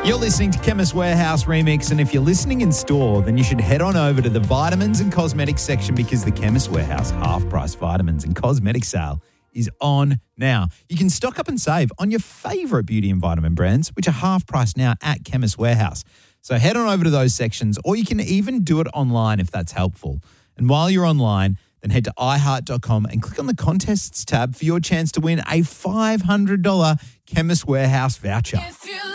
You're listening to Chemist Warehouse Remix, and if you're listening in store, then you should head on over to the vitamins and cosmetics section because the Chemist Warehouse half-price vitamins and cosmetic sale is on now. You can stock up and save on your favourite beauty and vitamin brands, which are half price now at Chemist Warehouse. So head on over to those sections, or you can even do it online if that's helpful. And while you're online, then head to iHeart.com and click on the contests tab for your chance to win a $500 Chemist Warehouse voucher.